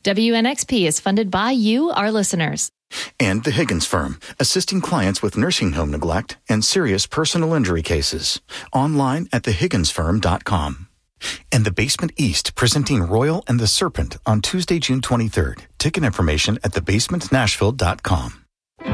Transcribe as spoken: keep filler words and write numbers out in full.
W N X P is funded by you, our listeners. And the Higgins Firm, assisting clients with nursing home neglect and serious personal injury cases. Online at the higgins firm dot com. And the Basement East, presenting Royal and the Serpent on Tuesday, June twenty-third. Ticket information at the basement nashville dot com.